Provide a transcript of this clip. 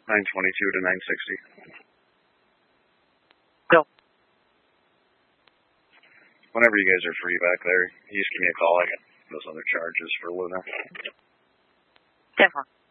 922 to 960. No. Whenever you guys are free back there, you just give me a call. I got those other charges for Luna. 10-4.